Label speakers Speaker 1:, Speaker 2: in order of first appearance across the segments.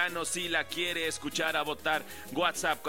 Speaker 1: mexicano si la quiere escuchar a votar. WhatsApp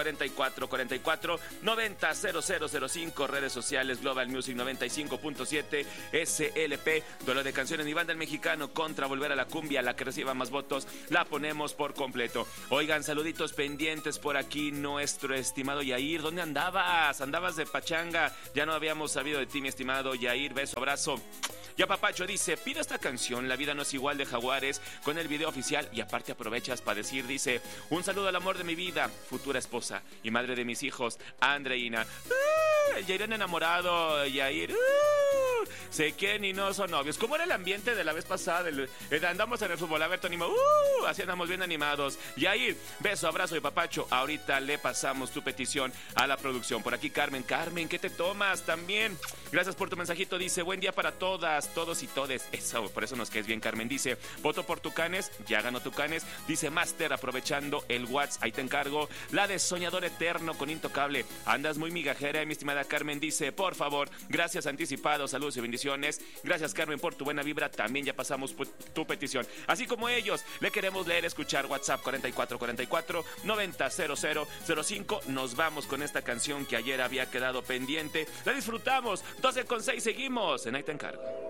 Speaker 1: 4444-900005, redes sociales Global Music 95.7, SLP, duelo de canciones Mi Banda el Mexicano contra Volver a la Cumbia, la que reciba más votos la ponemos por completo. Oigan, saluditos pendientes por aquí, nuestro estimado Yair. ¿Dónde andabas? Andabas de pachanga, ya no habíamos sabido de ti, mi estimado Yair. Beso, abrazo. Ya Papacho dice, pido esta canción, La vida no es igual, de Jaguares, con el video oficial, y aparte aprovechas para decir, dice, un saludo al amor de mi vida, futura esposa y madre de mis hijos, Andreina. El Yair enamorado, Yair. Se quieren y no son novios. ¿Cómo era el ambiente de la vez pasada? Andamos en el fútbol, a ver, Tónimo. Así andamos bien animados. Yair, beso, abrazo y papacho. Ahorita le pasamos tu petición a la producción. Por aquí Carmen, ¿qué te tomas? También, gracias por tu mensajito. Dice, buen día para todas, todos y todes. Eso, por eso nos quedes bien, Carmen. Dice, voto por Tucanes, ya ganó Tucanes. Dice, Master, aprovechando el WhatsApp, ahí te encargo. La de Soñador Eterno con Intocable. Andas muy migajera, mi estimada Carmen. Dice, por favor, gracias anticipado, saludos y bendiciones. Gracias, Carmen, por tu buena vibra. También ya pasamos tu petición. Así como ellos, le queremos leer, escuchar. WhatsApp 4444-900005. Nos vamos con esta canción que ayer había quedado pendiente. La disfrutamos. 12:06, seguimos en Ahí te encargo.